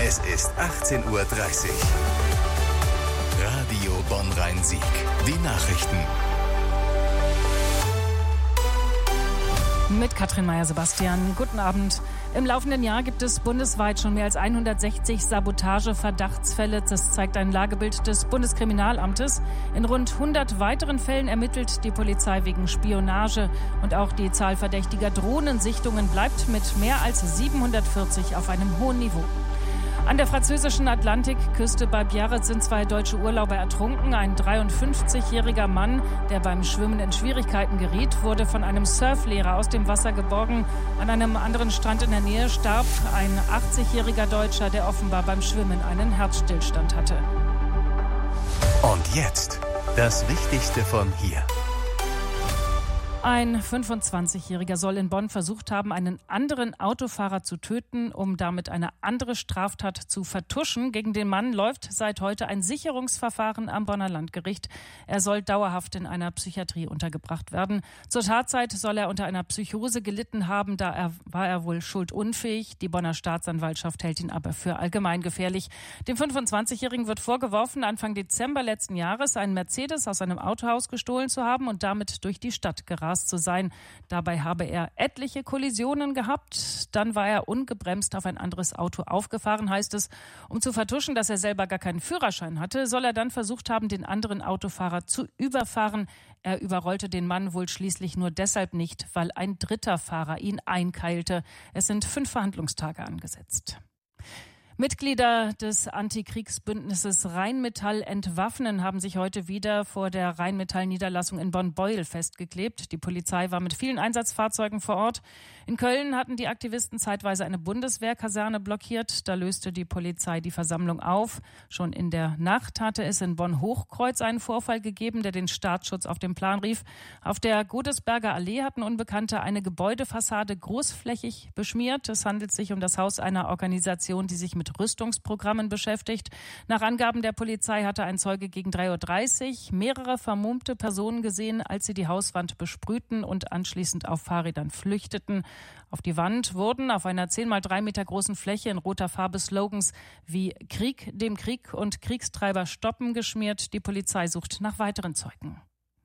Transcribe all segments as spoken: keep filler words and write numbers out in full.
Es ist achtzehn Uhr dreißig. Radio Bonn-Rhein-Sieg. Die Nachrichten. Mit Katrin Meyer-Sebastian. Guten Abend. Im laufenden Jahr gibt es bundesweit schon mehr als hundertsechzig Sabotage-Verdachtsfälle. Das zeigt ein Lagebild des Bundeskriminalamtes. In rund hundert weiteren Fällen ermittelt die Polizei wegen Spionage. Und auch die Zahl verdächtiger Drohnensichtungen bleibt mit mehr als siebenhundertvierzig auf einem hohen Niveau. An der französischen Atlantikküste bei Biarritz sind zwei deutsche Urlauber ertrunken. Ein dreiundfünfzigjähriger Mann, der beim Schwimmen in Schwierigkeiten geriet, wurde von einem Surflehrer aus dem Wasser geborgen. An einem anderen Strand in der Nähe starb ein achtzigjähriger Deutscher, der offenbar beim Schwimmen einen Herzstillstand hatte. Und jetzt das Wichtigste von hier. Ein fünfundzwanzigjähriger soll in Bonn versucht haben, einen anderen Autofahrer zu töten, um damit eine andere Straftat zu vertuschen. Gegen den Mann läuft seit heute ein Sicherungsverfahren am Bonner Landgericht. Er soll dauerhaft in einer Psychiatrie untergebracht werden. Zur Tatzeit soll er unter einer Psychose gelitten haben, da er, war er wohl schuldunfähig. Die Bonner Staatsanwaltschaft hält ihn aber für allgemeingefährlich. Dem fünfundzwanzigjährigen wird vorgeworfen, Anfang Dezember letzten Jahres einen Mercedes aus einem Autohaus gestohlen zu haben und damit durch die Stadt gerast zu sein. Dabei habe er etliche Kollisionen gehabt. Dann war er ungebremst auf ein anderes Auto aufgefahren, heißt es. Um zu vertuschen, dass er selber gar keinen Führerschein hatte, soll er dann versucht haben, den anderen Autofahrer zu überfahren. Er überrollte den Mann wohl schließlich nur deshalb nicht, weil ein dritter Fahrer ihn einkeilte. Es sind fünf Verhandlungstage angesetzt. Mitglieder des Antikriegsbündnisses Rheinmetall entwaffnen haben sich heute wieder vor der Rheinmetall-Niederlassung in Bonn-Beuel festgeklebt. Die Polizei war mit vielen Einsatzfahrzeugen vor Ort. In Köln hatten die Aktivisten zeitweise eine Bundeswehrkaserne blockiert. Da löste die Polizei die Versammlung auf. Schon in der Nacht hatte es in Bonn-Hochkreuz einen Vorfall gegeben, der den Staatsschutz auf den Plan rief. Auf der Godesberger Allee hatten Unbekannte eine Gebäudefassade großflächig beschmiert. Es handelt sich um das Haus einer Organisation, die sich mit Rüstungsprogrammen beschäftigt. Nach Angaben der Polizei hatte ein Zeuge gegen drei Uhr dreißig mehrere vermummte Personen gesehen, als sie die Hauswand besprühten und anschließend auf Fahrrädern flüchteten. Auf die Wand wurden auf einer zehn mal drei Meter großen Fläche in roter Farbe Slogans wie Krieg dem Krieg und Kriegstreiber stoppen geschmiert. Die Polizei sucht nach weiteren Zeugen.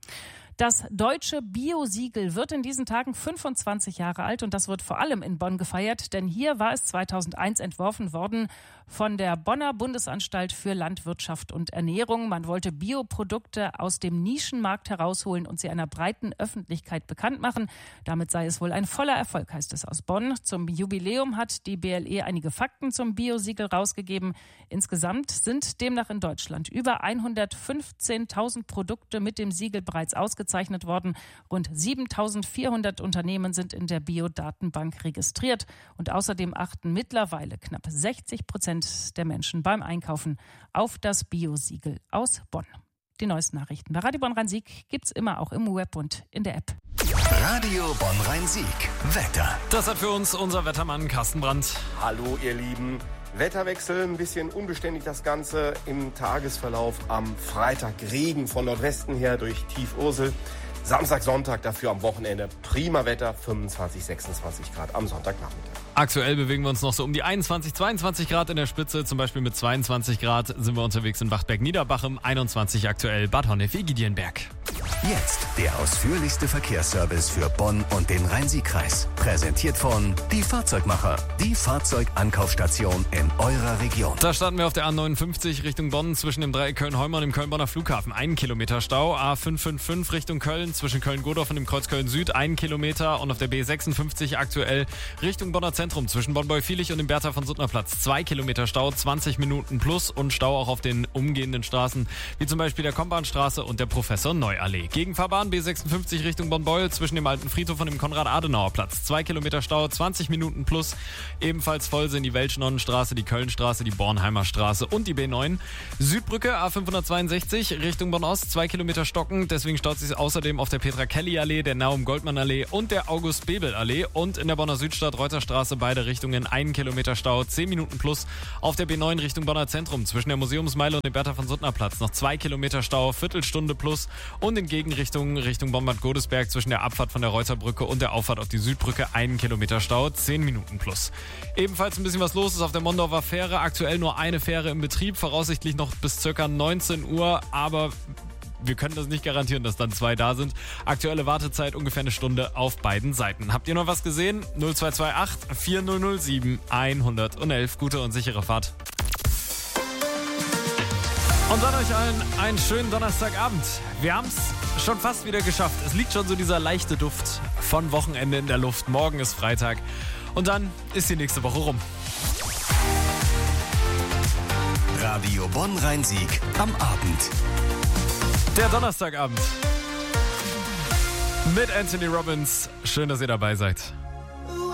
Das deutsche Bio-Siegel wird in diesen Tagen fünfundzwanzig Jahre alt und das wird vor allem in Bonn gefeiert, denn hier war es zweitausendeins entworfen worden von der Bonner Bundesanstalt für Landwirtschaft und Ernährung. Man wollte Bioprodukte aus dem Nischenmarkt herausholen und sie einer breiten Öffentlichkeit bekannt machen. Damit sei es wohl ein voller Erfolg, heißt es aus Bonn. Zum Jubiläum hat die B L E einige Fakten zum Bio-Siegel rausgegeben. Insgesamt sind demnach in Deutschland über hundertfünfzehntausend Produkte mit dem Siegel bereits ausgezeichnet gezeichnet worden. Rund siebentausendvierhundert Unternehmen sind in der Biodatenbank registriert. Und außerdem achten mittlerweile knapp sechzig Prozent der Menschen beim Einkaufen auf das Bio-Siegel aus Bonn. Die neuesten Nachrichten bei Radio Bonn-Rhein-Sieg gibt's immer auch im Web und in der App. Radio Bonn-Rhein-Sieg. Wetter. Das hat für uns unser Wettermann Carsten Brandt. Hallo ihr Lieben. Wetterwechsel, ein bisschen unbeständig das Ganze im Tagesverlauf am Freitag. Regen von Nordwesten her durch Tief-Ursel. Samstag, Sonntag dafür am Wochenende prima Wetter, fünfundzwanzig, sechsundzwanzig Grad am Sonntagnachmittag. Aktuell bewegen wir uns noch so um die einundzwanzig, zweiundzwanzig Grad in der Spitze. Zum Beispiel mit zweiundzwanzig Grad sind wir unterwegs in Wachtberg-Niederbachem, einundzwanzig aktuell Bad Honnef-Giedienberg. Jetzt der ausführlichste Verkehrsservice für Bonn und den Rhein-Sieg-Kreis. Präsentiert von Die Fahrzeugmacher, die Fahrzeugankaufstation in eurer Region. Da starten wir auf der A neunundfünfzig Richtung Bonn zwischen dem Dreieck Köln-Heumer und dem Köln-Bonner Flughafen. Einen Kilometer Stau. A fünfhundertfünfundfünfzig Richtung Köln zwischen Köln-Godorf und dem Kreuz Köln-Süd. Einen Kilometer. Und auf der B sechsundfünfzig aktuell Richtung Bonner Zentrum zwischen Bonn-Beufilich und dem Bertha von Suttner Platz. Zwei Kilometer Stau, zwanzig Minuten plus und Stau auch auf den umgehenden Straßen, wie zum Beispiel der Kombahnstraße und der Professor-Neu-Allee. Gegenfahrbahn B sechsundfünfzig Richtung Bonn-Beuel zwischen dem alten Friedhof und dem Konrad-Adenauer-Platz. Zwei Kilometer Stau, zwanzig Minuten plus. Ebenfalls voll sind die Welschnonnenstraße, die Kölnstraße, die Bornheimer Straße und die B neun. Südbrücke A fünfhundertzweiundsechzig Richtung Bonn-Ost, zwei Kilometer stocken. Deswegen staut sich außerdem auf der Petra-Kelly-Allee, der Naum-Goldmann-Allee und der August-Bebel-Allee. Und in der Bonner Südstadt Reuterstraße beide Richtungen einen Kilometer Stau, zehn Minuten plus. Auf der B neun Richtung Bonner Zentrum zwischen der Museumsmeile und dem Bertha von Suttner Platz noch zwei Kilometer Stau, Viertelstunde plus. Und in Gegenrichtung Richtung Bonn-Bad Godesberg zwischen der Abfahrt von der Reuterbrücke und der Auffahrt auf die Südbrücke einen Kilometer Stau, zehn Minuten plus. Ebenfalls ein bisschen was los ist auf der Mondorfer Fähre. Aktuell nur eine Fähre im Betrieb, voraussichtlich noch bis ca. neunzehn Uhr, aber wir können das nicht garantieren, dass dann zwei da sind. Aktuelle Wartezeit ungefähr eine Stunde auf beiden Seiten. Habt ihr noch was gesehen? null zwei zwei acht, vier null null sieben, eins null eins. Gute und sichere Fahrt. Und dann euch allen einen schönen Donnerstagabend. Wir haben es schon fast wieder geschafft. Es liegt schon so dieser leichte Duft von Wochenende in der Luft. Morgen ist Freitag und dann ist die nächste Woche rum. Radio Bonn-Rhein-Sieg am Abend. Der Donnerstagabend mit Anthony Robbins. Schön, dass ihr dabei seid.